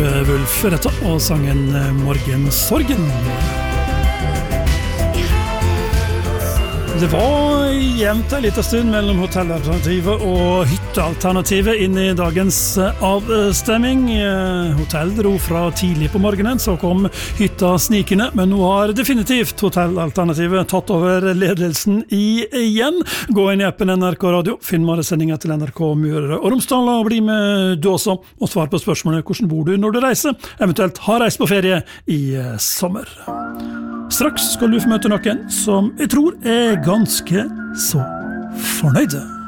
Wulf Retta og sangen Morgensorgen. Det var jevnt en liten stund mellom hotellalternativet og hyttealternativet inn i dagens avstemming. Hotell dro fra tidlig på morgenen, så kom hytta snikende, men nå har definitivt hotellalternativet tatt over ledelsen igjen. Gå inn i appen NRK Radio, finn morgensendingen til NRK Møre og Romsdal, og bli med du også, og svar på spørsmålet hvordan bor du når du reiser, eventuelt har reist på ferie i sommer. Straks skal du få møte noen som jeg tror ganske så fornøyde.